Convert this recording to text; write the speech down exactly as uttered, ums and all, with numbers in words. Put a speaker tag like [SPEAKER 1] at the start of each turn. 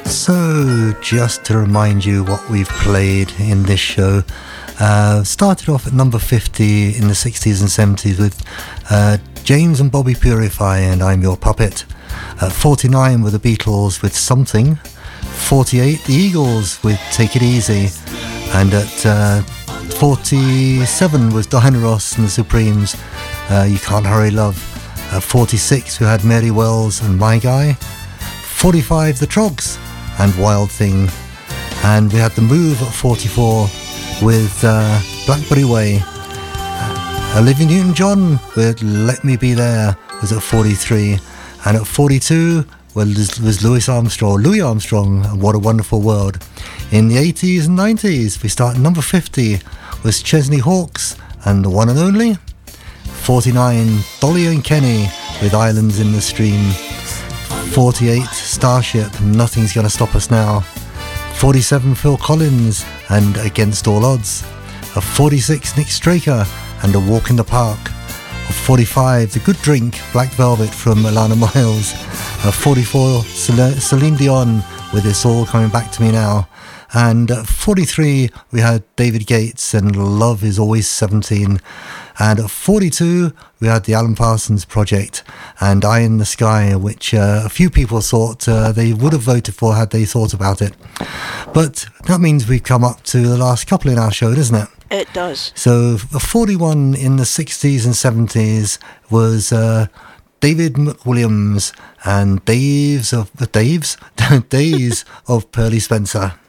[SPEAKER 1] So, just to remind you what we've played in this show, uh, started off at number fifty in the sixties and seventies with uh, James and Bobby Purify and I'm Your Puppet. At forty-nine were the Beatles with Something. forty-eight, the Eagles with Take It Easy. And at uh, forty-seven was Diana Ross and the Supremes, uh, You Can't Hurry Love. At forty-six we had Mary Wells and My Guy. forty-five, the Trogs and Wild Thing. And we had The Move at forty-four with uh, Blackberry Way. Uh, Olivia Newton-John with Let Me Be There was at forty-three. And at forty-two well, was Louis Armstrong, Louis Armstrong, and What a Wonderful World. In the eighties and nineties, we start at number fifty was Chesney Hawkes and The One and Only. forty-nine, Dolly and Kenny with Islands in the Stream. forty-eight, Starship, Nothing's Gonna Stop Us Now. forty-seven, Phil Collins and Against All Odds. At forty-six, Nick Straker and A Walk in the Park. At forty-five, The Good Drink, Black Velvet from Alana Miles. At forty-four, Cel- Celine Dion with It's All Coming Back to Me Now. And at forty-three, we had David Gates and Love Is Always seventeen. And at forty-two, we had the Alan Parsons Project and Eye in the Sky, which uh, a few people thought uh, they would have voted for had they thought about it. But that means we've come up to the last couple in our show, doesn't it?
[SPEAKER 2] It does.
[SPEAKER 1] So forty-one in the sixties and seventies was uh, David McWilliams and Daves of Daves Days of Pearly Spencer.